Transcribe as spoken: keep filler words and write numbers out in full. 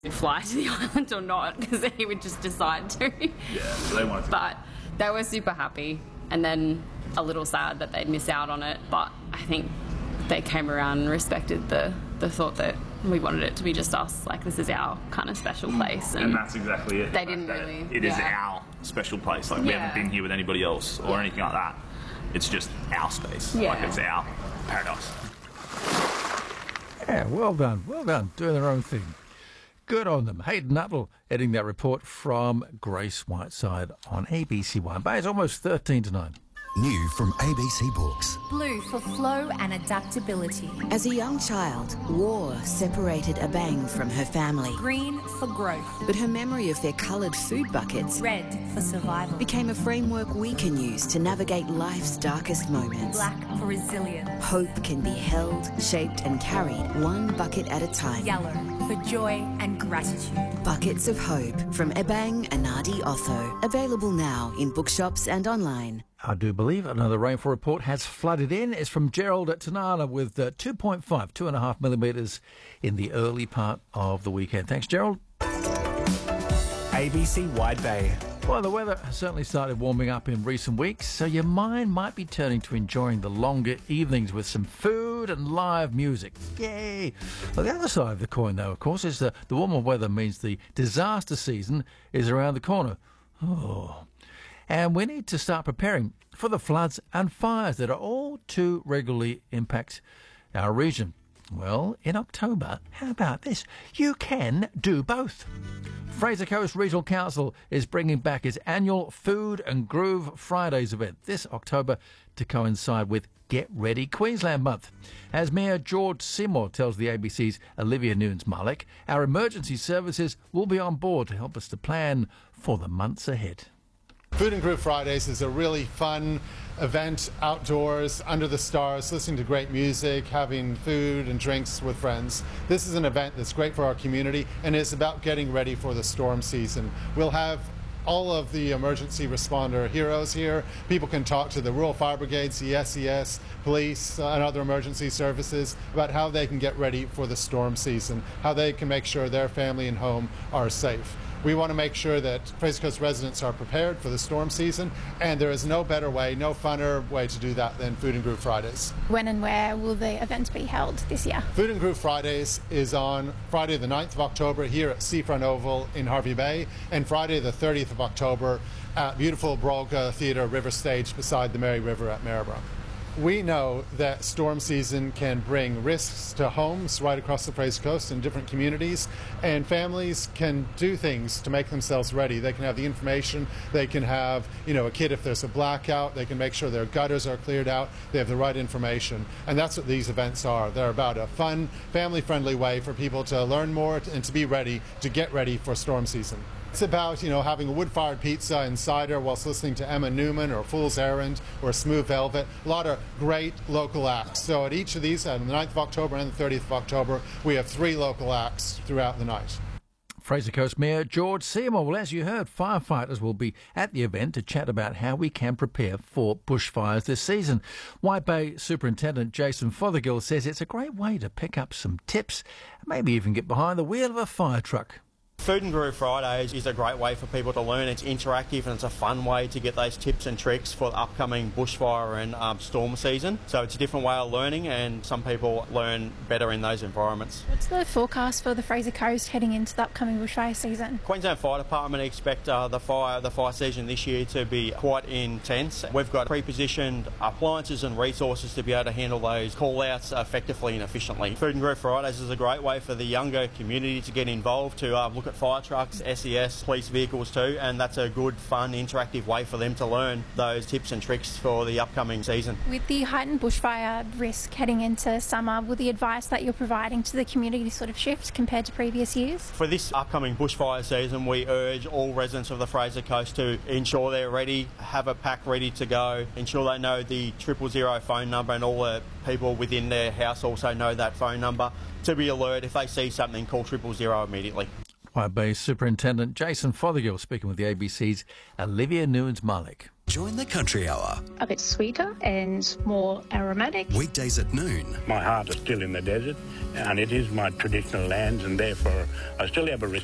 fly to the island or not, because he would just decide to. Yeah, so they wanted to. But they were super happy, and then a little sad that they'd miss out on it. But I think they came around and respected the, the thought that we wanted it to be just us, like this is our kind of special place. And, and that's exactly it. They didn't really. It yeah. is our special place. Like we yeah. haven't been here with anybody else or anything like that. It's just our space. Yeah. Like it's our paradise. Yeah, well done, well done, doing their own thing. Good on them. Hayden Nuttall editing that report from Grace Whiteside on A B C One. But it's almost thirteen to nine. New from A B C Books. Blue for flow and adaptability. As a young child, war separated Abang from her family. Green for growth. But her memory of their coloured food buckets, red for survival, became a framework we can use to navigate life's darkest moments. Black for resilience. Hope can be held, shaped and carried one bucket at a time. Yellow for joy and gratitude. Buckets of Hope from Ebang Anadi Otho. Available now in bookshops and online. I do believe another rainfall report has flooded in. It's from Gerald at Tanana with uh, two point five, two and a half millimetres in the early part of the weekend. Thanks, Gerald. A B C Wide Bay. Well, the weather has certainly started warming up in recent weeks, so your mind might be turning to enjoying the longer evenings with some food and live music. Yay! Well, the other side of the coin, though, of course, is that the warmer weather means the disaster season is around the corner. Oh... And we need to start preparing for the floods and fires that are all too regularly impact our region. Well, in October, how about this? You can do both. Fraser Coast Regional Council is bringing back its annual Food and Groove Fridays event this October to coincide with Get Ready Queensland Month. As Mayor George Seymour tells the A B C's Olivia Nunes-Malik, our emergency services will be on board to help us to plan for the months ahead. Food and Groove Fridays is a really fun event outdoors, under the stars, listening to great music, having food and drinks with friends. This is an event that's great for our community, and it's about getting ready for the storm season. We'll have all of the emergency responder heroes here. People can talk to the Rural Fire Brigades, the S E S, police, uh, and other emergency services about how they can get ready for the storm season, how they can make sure their family and home are safe. We want to make sure that Fraser Coast residents are prepared for the storm season, and there is no better way, no funner way to do that than Food and Groove Fridays. When and where will the event be held this year? Food and Groove Fridays is on Friday the ninth of October here at Seafront Oval in Harvey Bay, and Friday the thirtieth of October at beautiful Brolga Theatre River Stage beside the Mary River at Maryborough. We know that storm season can bring risks to homes right across the Fraser Coast in different communities, and families can do things to make themselves ready. They can have the information, they can have, you know, a kit if there's a blackout, they can make sure their gutters are cleared out, they have the right information, and that's what these events are. They're about a fun, family-friendly way for people to learn more and to be ready, to get ready for storm season. It's about, you know, having a wood-fired pizza and cider whilst listening to Emma Newman or Fool's Errand or Smooth Velvet. A lot of great local acts. So at each of these, on the ninth of October and the thirtieth of October, we have three local acts throughout the night. Fraser Coast Mayor George Seymour. Well, as you heard, firefighters will be at the event to chat about how we can prepare for bushfires this season. White Bay Superintendent Jason Fothergill says it's a great way to pick up some tips, maybe even get behind the wheel of a fire truck. Food and Groove Fridays is a great way for people to learn. It's interactive and it's a fun way to get those tips and tricks for the upcoming bushfire and um, storm season. So it's a different way of learning, and some people learn better in those environments. What's the forecast for the Fraser Coast heading into the upcoming bushfire season? Queensland Fire Department expect uh, the fire the fire season this year to be quite intense. We've got pre-positioned appliances and resources to be able to handle those call-outs effectively and efficiently. Food and Groove Fridays is a great way for the younger community to get involved, to uh, look at fire trucks, S E S, police vehicles too, and that's a good, fun, interactive way for them to learn those tips and tricks for the upcoming season. With the heightened bushfire risk heading into summer, will the advice that you're providing to the community sort of shift compared to previous years? For this upcoming bushfire season, we urge all residents of the Fraser Coast to ensure they're ready, have a pack ready to go, ensure they know the triple zero phone number, and all the people within their house also know that phone number. To be alert, if they see something, call triple zero immediately. White Bay Superintendent Jason Fothergill speaking with the A B C's Olivia Nunes-Malik. Join the Country Hour. A bit sweeter and more aromatic. Weekdays at noon. My heart is still in the desert, and it is my traditional lands, and therefore I still have a